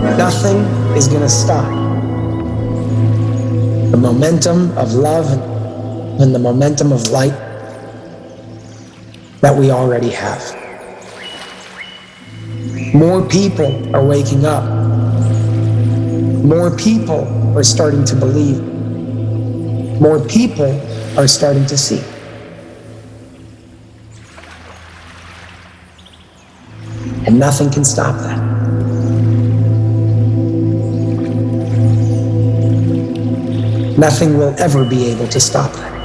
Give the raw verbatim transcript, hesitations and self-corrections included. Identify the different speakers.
Speaker 1: Nothing is going to stop the momentum of love and the momentum of light that we already have. More people are waking up. More people are starting to believe. More people are starting to see. And nothing can stop that. Nothing will ever be able to stop that.